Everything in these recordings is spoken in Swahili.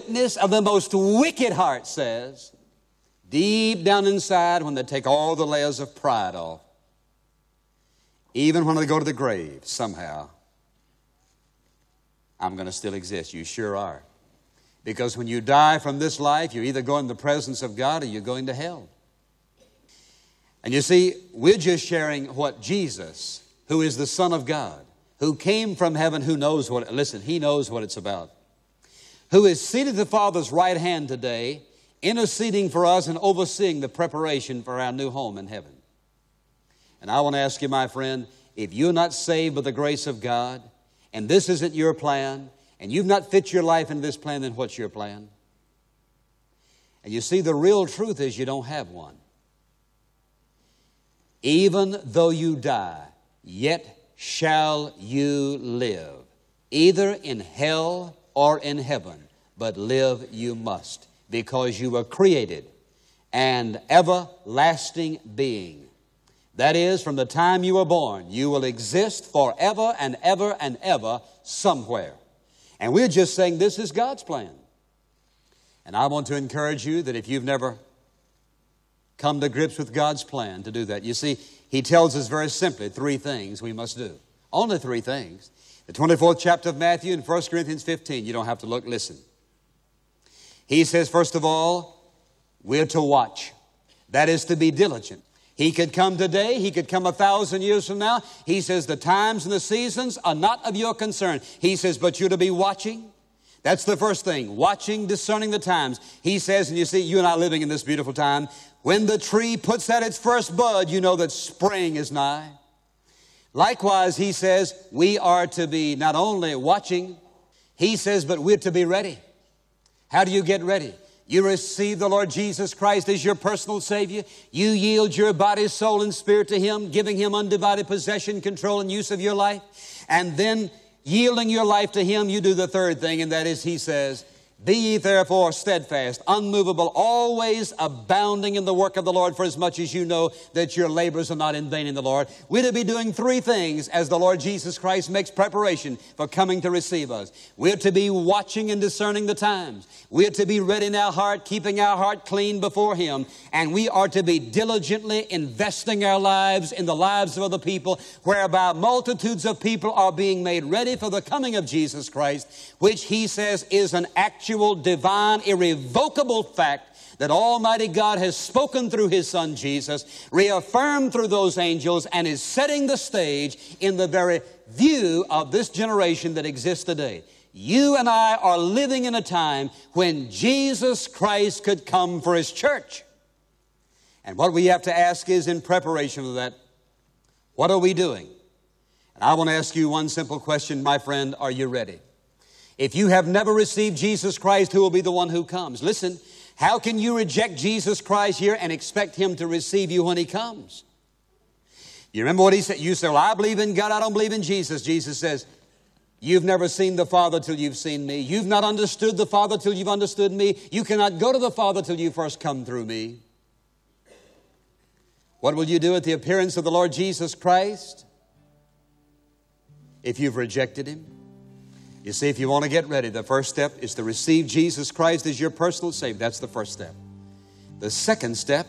witness of the most wicked heart says, deep down inside, when they take all the layers of pride off, even when they go to the grave, somehow, I'm going to still exist. You sure are. Because when you die from this life, you either go in the presence of God or you're going to hell. And you see, we're just sharing what Jesus, who is the Son of God, who came from heaven, who knows what, listen, He knows what it's about, who is seated at the Father's right hand today, interceding for us and overseeing the preparation for our new home in heaven. And I want to ask you, my friend, if you're not saved by the grace of God, and this isn't your plan, and you've not fit your life into this plan, then what's your plan? And you see, the real truth is you don't have one. Even though you die, yet shall you live, either in hell or in heaven, but live you must, because you were created an everlasting being. That is, from the time you were born, you will exist forever and ever somewhere. And we're just saying this is God's plan. And I want to encourage you that if you've never come to grips with God's plan to do that, you see, He tells us very simply 3 things we must do. Only 3 things. The 24th chapter of Matthew and 1 Corinthians 15. You don't have to look, listen. He says, first of all, we're to watch. That is to be diligent. He could come today. He could come 1,000 years from now. He says the times and the seasons are not of your concern. He says, but you're to be watching. That's the first thing. Watching, discerning the times. He says, and you see, you and I living in this beautiful time, when the tree puts out its first bud, you know that spring is nigh. Likewise, he says, we are to be not only watching, he says, but we're to be ready. How do you get ready? You receive the Lord Jesus Christ as your personal Savior. You yield your body, soul, and spirit to Him, giving Him undivided possession, control, and use of your life. And then yielding your life to Him, you do the third thing, and that is, He says, be ye therefore steadfast, unmovable, always abounding in the work of the Lord, for as much as you know that your labors are not in vain in the Lord. We're to be doing 3 things as the Lord Jesus Christ makes preparation for coming to receive us. We're to be watching and discerning the times. We're to be ready in our heart, keeping our heart clean before Him. And we are to be diligently investing our lives in the lives of other people, whereby multitudes of people are being made ready for the coming of Jesus Christ, which He says is an actual, divine, irrevocable fact that Almighty God has spoken through His Son Jesus, reaffirmed through those angels, and is setting the stage in the very view of this generation that exists today. You and I are living in a time when Jesus Christ could come for His church. And what we have to ask is, in preparation for that, what are we doing? And I want to ask you one simple question, my friend, are you ready? If you have never received Jesus Christ, who will be the one who comes? Listen, how can you reject Jesus Christ here and expect Him to receive you when He comes? You remember what He said? You say, well, I believe in God, I don't believe in Jesus. Jesus says, you've never seen the Father till you've seen me. You've not understood the Father till you've understood me. You cannot go to the Father till you first come through me. What will you do at the appearance of the Lord Jesus Christ if you've rejected Him? You see, if you want to get ready, the first step is to receive Jesus Christ as your personal Savior. That's the first step. The second step,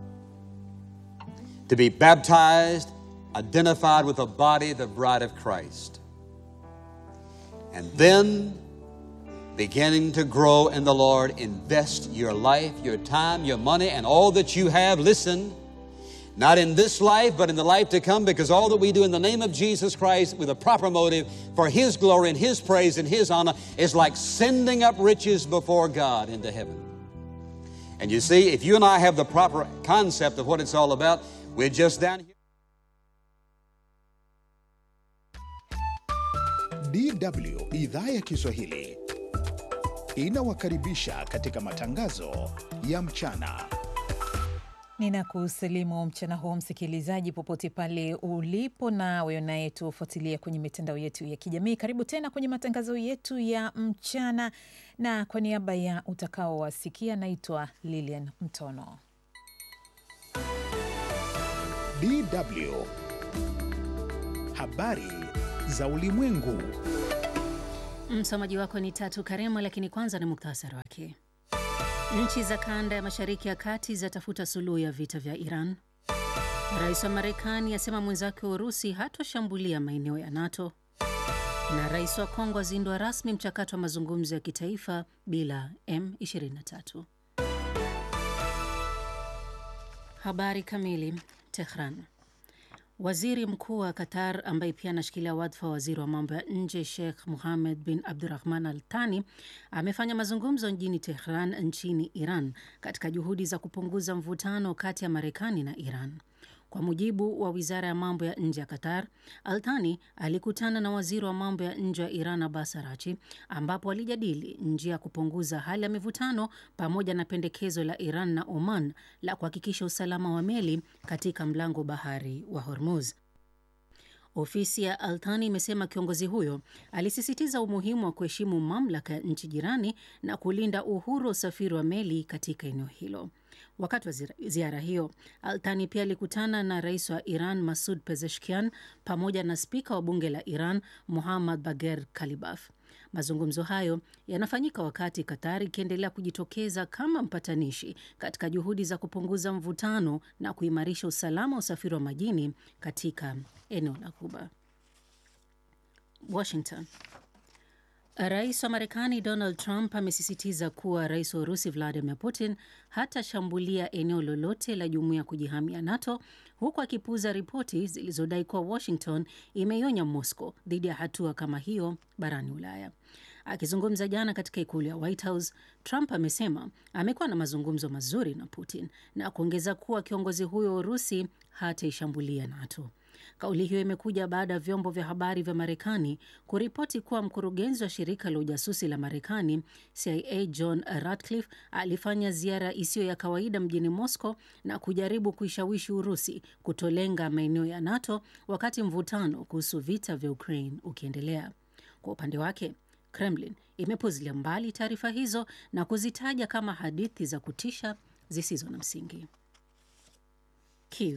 to be baptized, identified with the body, the bride of Christ. And then, beginning to grow in the Lord, invest your life, your time, your money, and all that you have, listen, not in this life, but in the life to come, because all that we do in the name of Jesus Christ with a proper motive for His glory and His praise and His honor is like sending up riches before God into heaven. And you see, if you and I have the proper concept of what it's all about, we're just down here. DW Idhaa ya Kiswahili inawakaribisha katika matangazo ya mchana. Ninakusalimu mchana huu msikilizaji popote pale ulipo, na wewe unayetufuatilia kwenye mitandao yetu ya kijamii. Karibu tena kwenye matangazo yetu ya mchana, na kwa niaba ya utakao wasikia, naitwa Lilian Mtono. DW Habari za ulimwengu. Msomaji wako ni Tatu Karema, lakini kwanza ni muktasari wake. Nchi za kanda ya Mashariki ya Kati zatafuta suluhu ya vita vya Iran. Rais wa Marekani asema mwenzake wa Urusi hatoshambulia maeneo ya NATO. Na rais wa Kongo azindua rasmi mchakato wa mazungumzo ya kitaifa bila M23. Habari kamili. Tehran. Waziri Mkuu wa Qatar ambaye pia anashikilia wadhifa wa waziri wa mambo ya nje, Sheikh Mohammed bin Abdurrahman Al Thani amefanya mazungumzo mjini Tehran nchini Iran katika juhudi za kupunguza mvutano kati ya Marekani na Iran. Kwa mujibu wa wizara ya mambo ya nje ya Qatar, Al Thani alikutana na waziri wa mambo ya nje wa Iran Abbas Araghchi, ambapo walijadili njia ya kupunguza hali ya mivutano pamoja na pendekezo la Iran na Oman la kuhakikisha usalama wa meli katika mlango bahari wa Hormuz. Ofisi ya Al Thani imesema kiongozi huyo alisisitiza umuhimu wa kuheshimu mamlaka ya nchi jirani na kulinda uhuru wa usafiri wa meli katika eneo hilo. Wakati wa ziara hiyo, Al Thani pia alikutana na rais wa Iran Masoud Pezeshkian pamoja na spika wa bunge la Iran Muhammad Bagher Kalibaf. Mazungumzo hayo yanafanyika wakati Qatar ikiendelea kujitokeza kama mpatanishi katika juhudi za kupunguza mvutano na kuimarisha usalama wa usafiri wa majini katika eneo la Ghuba. Washington. Rais wa Marekani Donald Trump amesisitiza kuwa rais wa Urusi Vladimir Putin hatashambulia eneo lolote la jumuiya ya kujihamia NATO, huku akipuuza ripoti zilizodai kuwa Washington imeionya Moscow dhidi ya hatua kama hiyo barani Ulaya. Akizungumza jana katika ikulu ya White House, Trump amesema amekuwa na mazungumzo mazuri na Putin na kuongeza kuwa kiongozi huyo wa Urusi hataishambulia NATO. Kauli hiyo imekuja baada ya vyombo vya habari vya Marekani kuripoti kuwa mkurugenzi wa shirika la ujasusi la Marekani CIA John Ratcliffe alifanya ziara isiyo ya kawaida mjini Moscow na kujaribu kuishawishi Urusi kutolenga maeneo ya NATO wakati mvutano kuhusu vita vya Ukraine ukiendelea. Kwa upande wake, Kremlin imepuzilia mbali taarifa hizo na kuzitaja kama hadithi za kutisha zisizo na msingi. Kiev.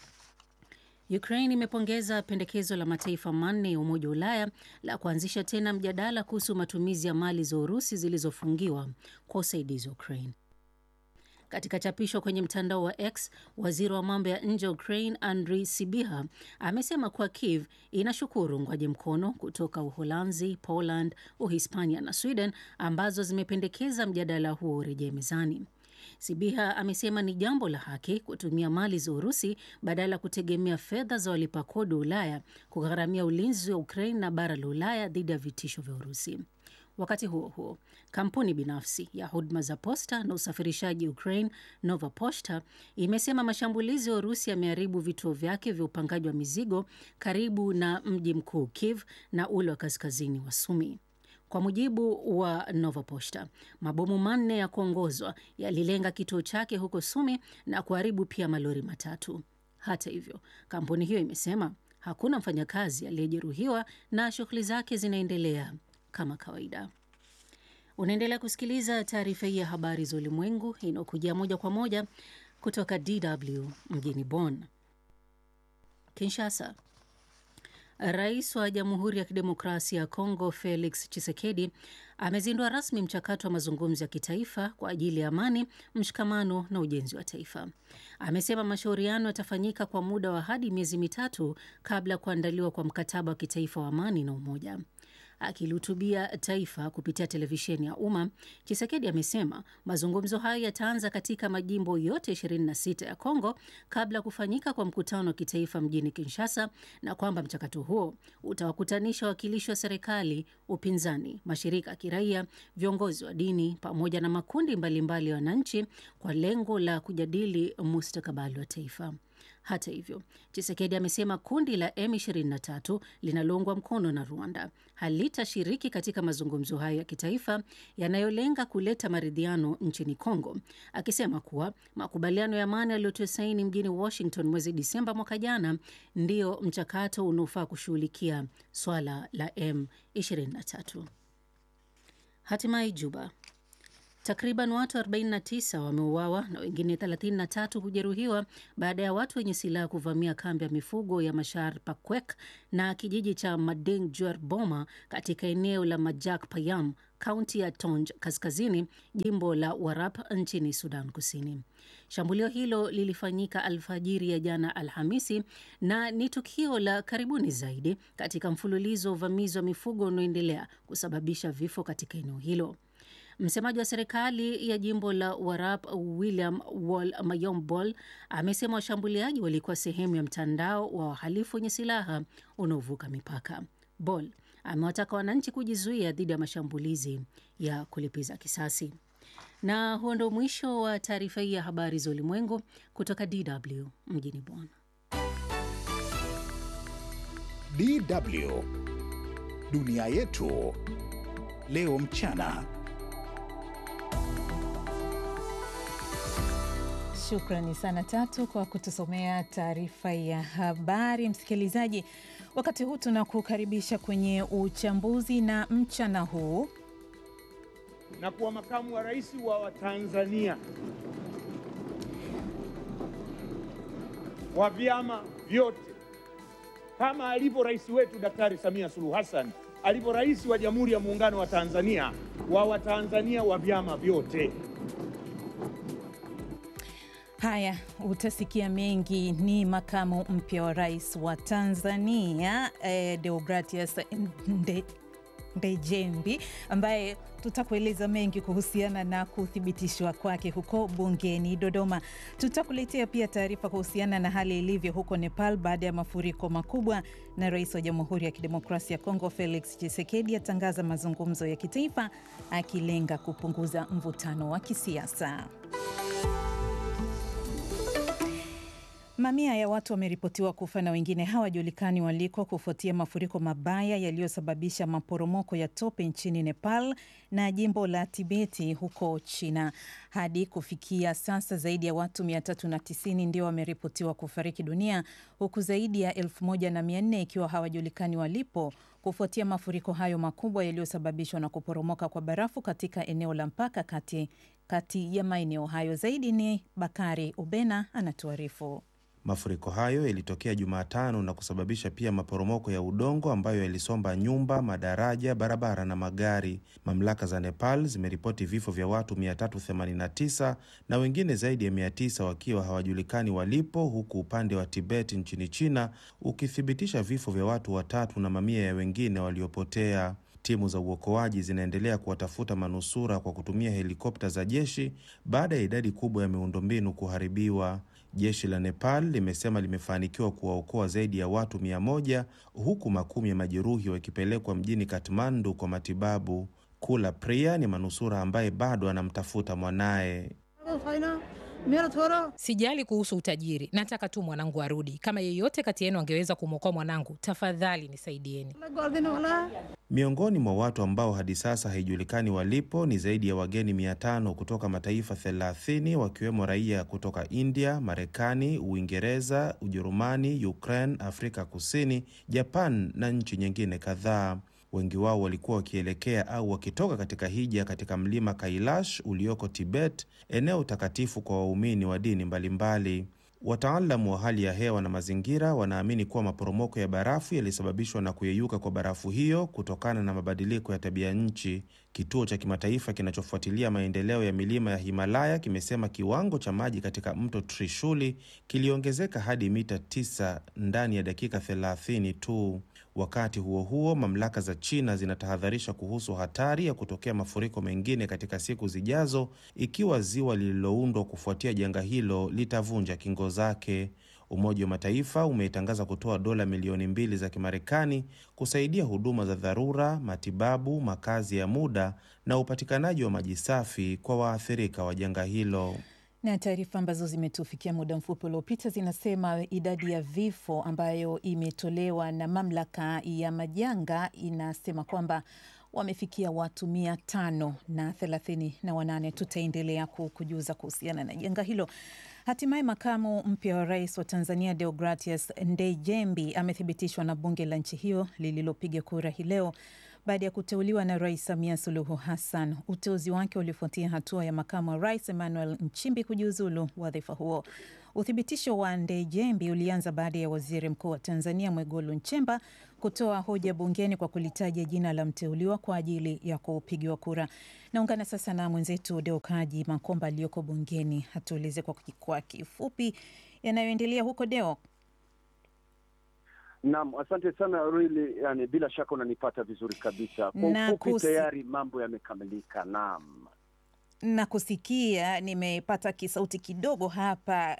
Ukraine imepongeza pendekezo la mataifa manne ya Umoja wa Ulaya la kuanzisha tena mjadala kuhusu matumizi ya mali za Urusi zilizofungiwa kwa usaidizi wa Ukraine. Katika chapisho kwenye mtandao wa X, waziri wa mambo ya nje wa Ukraine Andriy Sybiha amesema kuwa Kiev inashukuru uungwaji mkono kutoka Uholanzi, Poland, Uhispania na Sweden ambazo zimependekeza mjadala huo urejee mezani. Sybiha amesema ni jambo la haki kutumia mali za Urusi badala ya kutegemea fedha za walipa kodi Ulaya kugharamia ulinzi wa Ukraine na bara la Ulaya dhidi ya vitisho vya Urusi. Wakati huo huo, kampuni binafsi ya huduma za posta na usafirishaji Ukraine Nova Poshta imesema mashambulizi ya Urusi yameharibu vituo vyake vya upangaji wa mizigo karibu na mji mkuu Kiev na ule wa kaskazini wa Sumi. Kwa mujibu wa Nova Poshta, mabomu manne ya kuongozwa yalilenga kituo chake huko Sumi na kuharibu pia malori matatu. Hata hivyo, kampuni hiyo imesema hakuna mfanyakazi aliyejeruhiwa na shughuli zake zinaendelea kama kawaida. Unaendelea kusikiliza taarifa hii ya habari za ulimwengu inayokujia moja kwa moja kutoka DW mjini Bonn. Kinshasa. Rais wa Jamhuri ya Kidemokrasia ya Kongo Felix Tshisekedi amezindua rasmi mchakato wa mazungumzo ya kitaifa kwa ajili ya amani, mshikamano na ujenzi wa taifa. Amesema mashauriano yatafanyika kwa muda wa hadi miezi mitatu kabla ya kuandaliwa kwa mkataba wa kitaifa wa amani na umoja. Akilihutubia taifa kupitia televisheni ya umma, Tshisekedi amesema mazungumzo hayo yataanza katika majimbo yote 26 ya Kongo kabla ya kufanyika kwa mkutano wa kitaifa mjini Kinshasa, na kwamba mchakato huo utawakutanisha wawakilishi wa serikali, upinzani, mashirika ya kiraia, viongozi wa dini pamoja na makundi mbalimbali ya wananchi kwa lengo la kujadili mustakabali wa taifa. Hata hivyo, Tshisekedi amesema kundi la M23 linaloungwa mkono na Rwanda halitashiriki katika mazungumzo hayo ya kitaifa yanayolenga kuleta maridhiano nchini Kongo, akisema kuwa makubaliano ya amani yaliyotiwa saini mjini Washington mwezi Disemba mwaka jana ndio mchakato unaofaa kushughulikia swala la M23. Hatimaye Juba. Takriban watu 49 wameuawa na wengine 33 kujeruhiwa baada ya watu wenye silaha kuvamia kambi ya mifugo ya Machar Pakwek na kijiji cha Madeng Juer Boma katika eneo la Majak Payam, kaunti ya Tonj Kaskazini, jimbo la Warrap nchini Sudan Kusini. Shambulio hilo lilifanyika alfajiri ya jana Alhamisi na ni tukio la karibuni zaidi katika mfululizo wa uvamizi wa mifugo unaoendelea kusababisha vifo katika eneo hilo. Msemaji wa serikali ya jimbo la Warrap William Wol Mayombol amesema washambuliaji walikuwa sehemu ya mtandao wa wahalifu wenye silaha unaovuka mipaka. Bol amewataka wananchi kujizuia dhidi ya mashambulizi ya kulipiza kisasi. Na huo ndio mwisho wa taarifa hii ya habari za ulimwengu kutoka DW mjini Bonn. DW Dunia Yetu Leo Mchana. Shukrani sana Tatu kwa kutusomea taarifa ya habari. Msikilizaji, wakati huu tunakukaribisha kwenye uchambuzi na mchana huu. Na kuwa makamu wa rais wa Tanzania wa vyama vyote, kama alivyo rais wetu Daktari Samia Suluhu Hassan, alivyo rais wa Jamhuri ya Muungano wa Tanzania wa Watanzania wa vyama vyote. Haya, utasikia mengi. Ni makamu mpya wa rais wa Tanzania Deogratias Ndejembi, ambaye tutakueleza mengi kuhusiana na kuthibitishwa kwake huko bungeni Dodoma. Tutakuletea pia taarifa kuhusiana na hali ilivyo huko Nepal baada ya mafuriko makubwa, na rais wa Jamhuri ya Kidemokrasia ya Kongo Felix Tshisekedi atangaza mazungumzo ya kitaifa akilenga kupunguza mvutano wa kisiasa. Mamia ya watu wameripotiwa kufa na wengine hawajulikani waliko kufuatia mafuriko mabaya yaliyosababisha maporomoko ya tope nchini Nepal na jimbo la Tibeti huko China. Hadi kufikia sasa zaidi ya watu 390 ndio wameripotiwa kufariki dunia, huku zaidi ya 1400 ikiwa hawajulikani walipo kufuatia mafuriko hayo makubwa yaliyosababishwa na kuporomoka kwa barafu katika eneo la mpaka kati ya maeneo hayo. Zaidi ni Bakari Ubena anatuarifu. Mafuriko hayo yalitokea Jumatano na kusababisha pia maporomoko ya udongo ambayo yalisomba nyumba, madaraja, barabara na magari. Mamlaka za Nepal zimeripoti vifo vya watu 389 na wengine zaidi ya 900 wakiwa hawajulikani walipo, huku upande wa Tibet nchini China ukithibitisha vifo vya watu 3 na mamia ya wengine waliopotea. Timu za uokoaji zinaendelea kuwatafuta manusura kwa kutumia helikopta za jeshi baada ya idadi kubwa ya miundombinu kuharibiwa. Jeshi la Nepal limesema limefanikiwa kuwaokoa zaidi ya watu 100 huku makumi ya majeruhi wakipelekwa mjini Kathmandu kwa matibabu. Kula Priya ni manusura ambaye bado anamtafuta mwanaye. Sijali kuhusu utajiri, nataka tu mwanangu arudi. Kama yeyote kati yenu angeweza kumwokoa mwanangu, tafadhali nisaidieni. Miongoni mwa watu ambao hadi sasa haijulikani walipo ni zaidi ya wageni 500 kutoka mataifa 30 wakiwemo raia kutoka India, Marekani, Uingereza, Ujerumani, Ukraine, Afrika Kusini, Japan na nchi nyingine kadhaa. Wengi wao walikuwa wakielekea au wakitoka katika hija katika mlima Kailash ulioko Tibet, eneo takatifu kwa waumini wa dini mbalimbali. Wataalamu wa hali ya hewa na mazingira wanaamini kuwa maporomoko ya barafu yalisababishwa na kuyeyuka kwa barafu hiyo kutokana na mabadiliko ya tabia nchi. Kituo cha kimataifa kinachofuatilia maendeleo ya milima ya Himalaya kimesema kiwango cha maji katika mto Trishuli kiliongezeka hadi mita 9 ndani ya dakika 30 tu. Wakati huo huo, mamlaka za China zinatahadharisha kuhusu hatari ya kutokea mafuriko mengine katika siku zijazo ikiwa ziwa lililoundwa kufuatia janga hilo litavunja kingo zake. Umoja wa Mataifa umeitangaza kutoa dola milioni 2 za Kimarekani kusaidia huduma za dharura, matibabu, makazi ya muda na upatikanaji wa maji safi kwa waathirika wa janga hilo. Na taarifa ambazo zimetufikia muda mfupi uliopita zinasema idadi ya vifo ambayo imetolewa na mamlaka ya majanga inasema kwamba wamefikia watu 538. Tutaendelea kukujuza kuhusiana na janga hilo. Hatimaye makamu mpya wa rais wa Tanzania Deogratias Ndejembi amethibitishwa na bunge la nchi hiyo lililopiga kura hii leo baada ya kuteuliwa na Rais Samia Suluhu Hassan. Uteuzi wake ulifuatia hatua ya makamu wa rais Emmanuel Nchimbi kujiuzulu wadhifa huo. Uthibitisho wa Ndejembi ulianza baada ya waziri mkuu wa Tanzania Mwigulu Nchemba kutoa hoja bungeni kwa kulitaja jina la mteuliwa kwa ajili ya kupigiwa kura. Naungana sasa na mwenzetu Deo Kaji Makomba aliyoko bungeni, atueleze kwa kifupi yanayoendelea huko. Deo. Naam, asante sana really, yani bila shaka unanipata vizuri kabisa. Kwa ufupi tayari mambo yamekamilika. Naam. Na kusikia nimepata kisauti kidogo hapa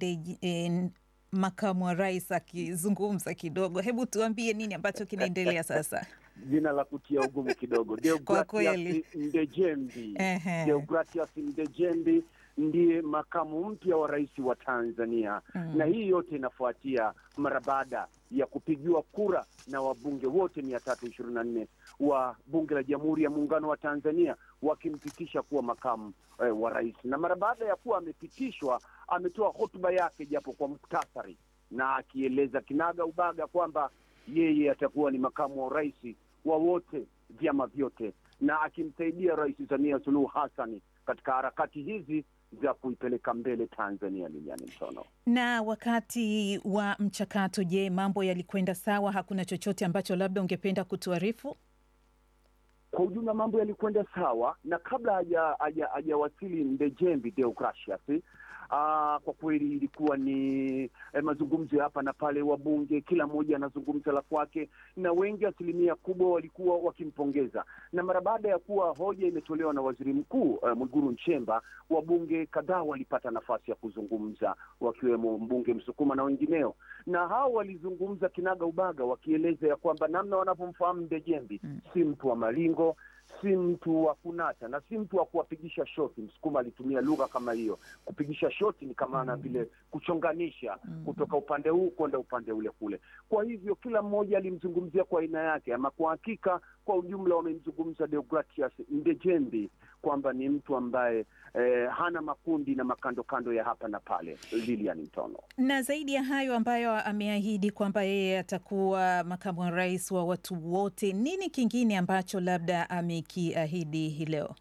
makamu wa rais akizungumza kidogo. Hebu tuambie nini ambacho kinaendelea sasa? Jina la kutia ugumu kidogo. Deogratias Ndejembi. Deogratias Ndejembi ndiye makamu mpya wa rais wa Tanzania. Na hii yote inafuatia mara baada ya kupigiwa kura na wabunge wote 324 wa bunge la Jamhuri ya Muungano wa Tanzania wakimpitisha kuwa makamu wa rais. Na mara baada ya kuwa amepitishwa, ametoa hotuba yake japo kwa muhtasari, na akieleza kinaga ubaga kwamba yeye atakuwa ni makamu wa rais wa wote, vyama vyote, na akimsaidia Rais Samia Suluhu Hassan katika harakati hizi za kuipeleka mbele Tanzania. Lilian Mtono. Na wakati wa mchakato, je, mambo yalikwenda sawa? Hakuna chochote ambacho labda ungependa kutuarifu? Kwa ujumla mambo yalikwenda sawa, na kabla hajawasili Ndejembi Deogratias, kwa kweli ilikuwa ni mazungumzo hapa na pale, wabunge kila mmoja anazungumza la kwake, na wengi, asilimia kubwa, walikuwa wakimpongeza. Na mara baada ya kuwa hoja imetolewa na waziri mkuu Mwigulu Nchemba, wabunge kadhaa walipata nafasi ya kuzungumza, wakiwemo mbunge Msukuma na wengineo, na hao walizungumza kinaga ubaga, wakieleza ya kwamba namna wanapomfahamu Ndejembi, si mtu wa malingo, si mtu wa kunata, na si mtu wa kuwapigisha shoti. Msukuma alitumia lugha kama hiyo. Kupigisha shoti ni kama na vile kuchonganisha kutoka upande huu kwenda upande ule kule. Kwa hivyo kila mmoja alimzungumzia kwa aina yake, ama kwa hakika kwa ujumla wamemzungumza Deogratias Ndejembi kwamba ni mtu ambaye hana makundi na makando kando ya hapa na pale. Lilian Mtono. Na zaidi ya hayo ambayo ameahidi kwamba yeye atakuwa makamu wa rais wa watu wote, nini kingine ambacho labda amekiahidi hii leo?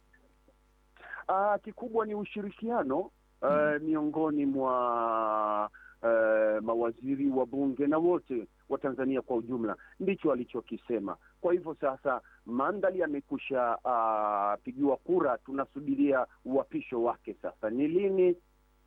Kikubwa ni ushirikiano miongoni mwa mawaziri wa bunge na wote wa Tanzania kwa ujumla, ndicho alichokisema. Kwa hivyo sasa mandali amekusha pigiwa kura, tunasubiria uapisho wake. Sasa ni lini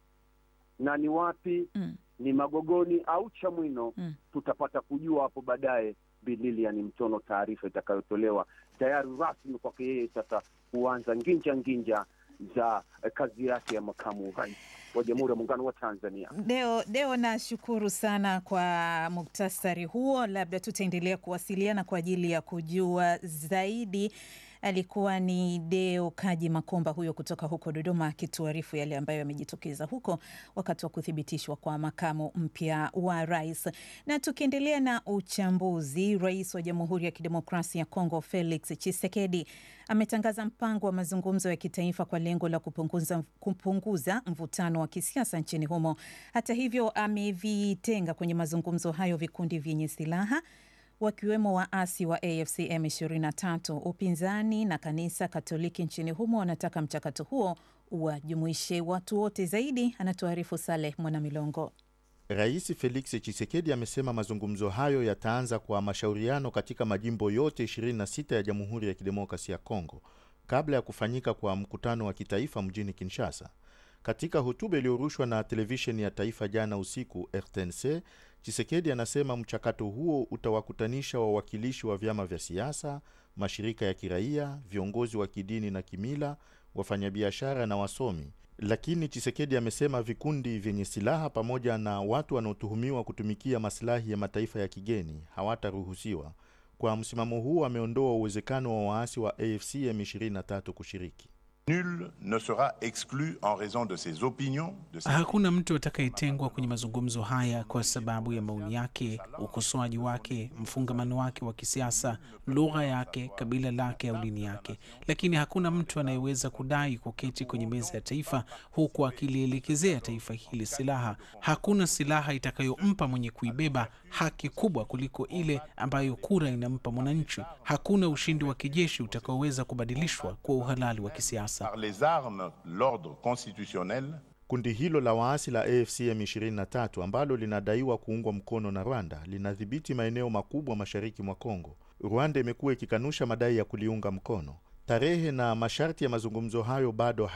na ni wapi, ni Magogoni au Chamwino, tutapata kujua hapo baadaye. Lilian Mtono, taarifa itakayotolewa tayari rasmi kwake yeye sasa kuanza nginja za kazi yake ya makamu rais wa Jamhuri ya Muungano wa Tanzania. Deo, nashukuru sana kwa muktasari huo. Labda tutaendelea kuwasiliana kwa ajili ya kujua zaidi. Alikuwa ni Deo Kaji Makomba huyo kutoka huko Dodoma, akituarifu yale ambayo yamejitokeza huko wakati wa kuthibitishwa kwa makamu mpya wa rais. Na tukiendelea na uchambuzi, rais wa Jamhuri ya Kidemokrasia ya Kongo Felix Tshisekedi ametangaza mpango wa mazungumzo ya kitaifa kwa lengo la kupunguza mvutano wa kisiasa nchini humo. Hata hivyo, amevitenga kwenye mazungumzo hayo vikundi vyenye silaha, wakiwemo waasi wa AFC M23. Upinzani na kanisa Katoliki nchini humo wanataka mchakato huo uwajumuishe watu wote. Zaidi anatuarifu Saleh Mwanamilongo. Rais Felix Tshisekedi amesema mazungumzo hayo yataanza kwa mashauriano katika majimbo yote 26 ya Jamhuri ya Kidemokrasia ya Kongo kabla ya kufanyika kwa mkutano wa kitaifa mjini Kinshasa. Katika hotuba iliyorushwa na televisheni ya taifa jana usiku RTNC, Tshisekedi anasema mchakato huo utawakutanisha wawakilishi wa vyama vya siasa, mashirika ya kiraia, viongozi wa kidini na kimila, wafanyabiashara na wasomi. Lakini Tshisekedi amesema vikundi vyenye silaha pamoja na watu wanaotuhumiwa kutumikia maslahi ya mataifa ya kigeni hawataruhusiwa. Kwa msimamo huu ameondoa uwezekano wa waasi wa AFC M23 kushiriki. Nul ne sera exclu en raison de ses opinions, de ses... Hakuna mtu atakayetengwa kwenye mazungumzo haya kwa sababu ya maoni yake, ukosoaji wake, mfungamano wake wa kisiasa, lugha yake, kabila lake au dini yake. Lakini hakuna mtu anayeweza kudai kuketi kwenye meza ya taifa huku akilielekezea taifa hili silaha. Hakuna silaha itakayompa mwenye kuibeba haki kubwa kuliko ile ambayo kura inampa mwananchi. Hakuna ushindi wa kijeshi utakaoweza kubadilishwa kwa uhalali wa kisiasa. Par les armes, l'ordre constitutionnel. Kundi hilo la waasi la AFC M23 ambalo linadaiwa kuungwa mkono na Rwanda linadhibiti maeneo makubwa mashariki mwa Kongo. Rwanda imekuwa ikikanusha madai ya kuliunga mkono. Tarehe na masharti ya mazungumzo hayo bado